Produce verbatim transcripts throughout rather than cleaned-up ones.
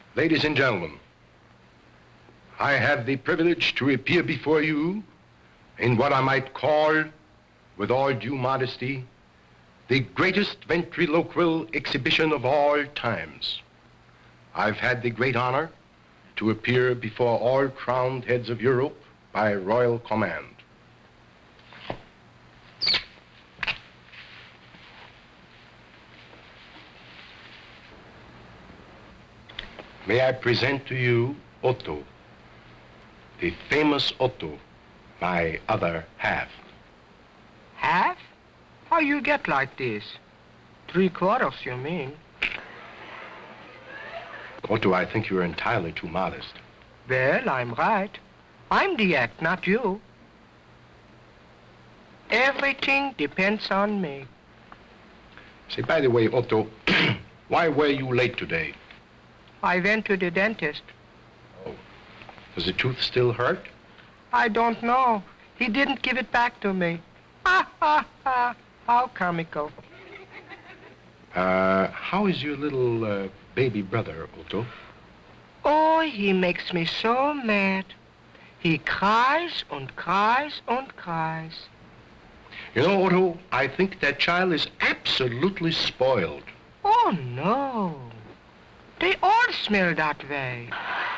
Ladies and gentlemen, I have the privilege to appear before you in what I might call, with all due modesty, the greatest ventriloquial exhibition of all times. I've had the great honor to appear before all crowned heads of Europe by royal command. May I present to you Otto, the famous Otto, my other half. Half? How you get like this? Three quarters, you mean? Otto, I think you're entirely too modest. Well, I'm right. I'm the act, not you. Everything depends on me. Say, by the way, Otto, why were you late today? I went to the dentist. Oh. Does the tooth still hurt? I don't know. He didn't give it back to me. Ha, ha, ha. How comical. Uh, how is your little uh, baby brother, Otto? Oh, he makes me so mad. He cries and cries and cries. You know, Otto, I think that child is absolutely spoiled. Oh, no. They all smell that way.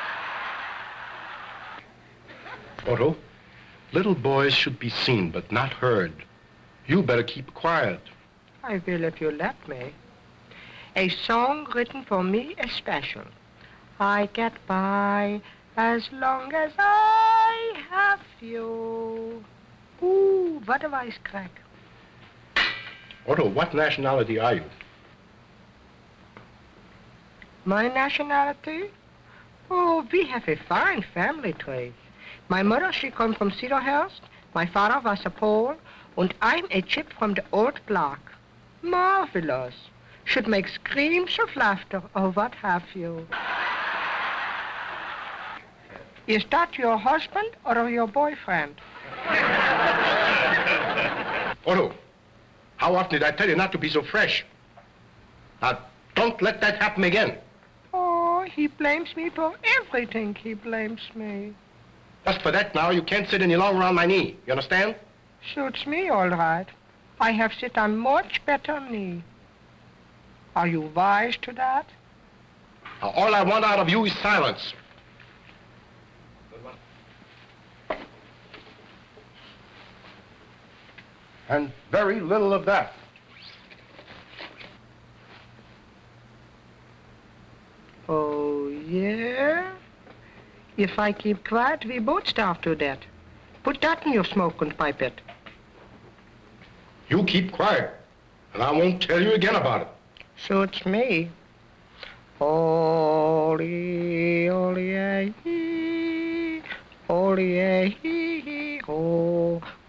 Otto, little boys should be seen but not heard. You better keep quiet. I will if you let me. A song written for me is special. I get by as long as I have you. Ooh, what a voice crack. Otto, what nationality are you? My nationality? Oh, we have a fine family tree. My mother, she come from Cedarhurst. My father was a Pole. And I'm a chip from the old block. Marvelous. Should make screams of laughter or what have you. Is that your husband or your boyfriend? Otto, how often did I tell you not to be so fresh? Now, don't let that happen again. Oh, he blames me for everything. He blames me. Just for that now, you can't sit any longer on my knee. You understand? Suits me all right. I have sit on much better knee. Are you wise to that? Now, all I want out of you is silence. And very little of that. Oh, yeah? If I keep quiet, we both starve to death. Put that in your smoke and pipe it. You keep quiet, and I won't tell you again about it. Suits me. Holy, holy, holy, holy,